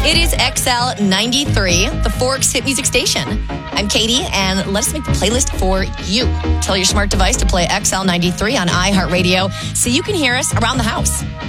It is XL93, the Forks Hit Music Station. I'm Katie, and let's make the playlist for you. Tell your smart device to play XL93 on iHeartRadio so you can hear us around the house.